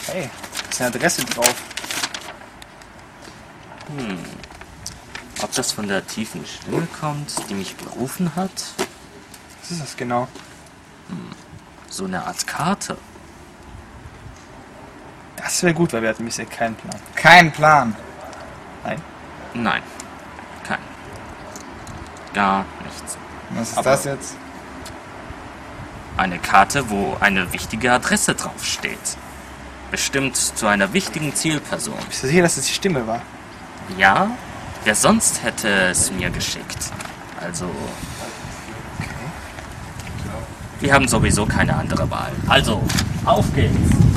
Hey, da ist eine Adresse drauf. Ob das von der tiefen Stimme kommt, die mich gerufen hat? Was ist das genau? So eine Art Karte. Das wäre gut, weil wir hatten bisher keinen Plan. Keinen Plan! Nein. Nein, kein. Gar nichts. Was ist Aber- das jetzt? Eine Karte, wo eine wichtige Adresse draufsteht. Bestimmt zu einer wichtigen Zielperson. Bist du sicher, dass das die Stimme war? Ja? Wer sonst hätte es mir geschickt? Also... Wir haben sowieso keine andere Wahl. Also, auf geht's!